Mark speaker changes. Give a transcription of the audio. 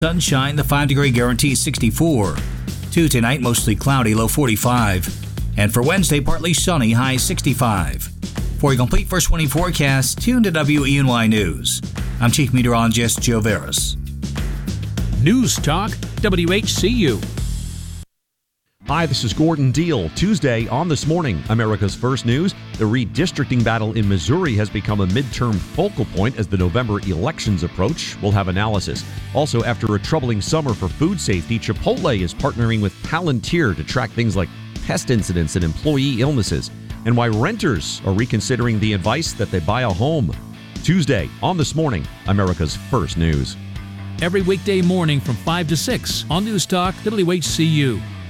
Speaker 1: Sunshine, the 5-degree guarantee 64. Tuesday night, mostly cloudy, low 45. And for Wednesday, partly sunny, high 65. For a complete first 20 forecast, tune to WENY News. I'm Chief Meteorologist Joe Veras.
Speaker 2: News Talk, WHCU.
Speaker 3: Hi, this is Gordon Deal. Tuesday on This Morning, America's First News. The redistricting battle in Missouri has become a midterm focal point as the November elections approach. We'll have analysis. Also, after a troubling summer for food safety, Chipotle is partnering with Palantir to track things like pest incidents and employee illnesses, and why renters are reconsidering the advice that they buy a home. Tuesday on This Morning, America's First News.
Speaker 2: Every weekday morning from 5 to 6 on News Talk, WHCU.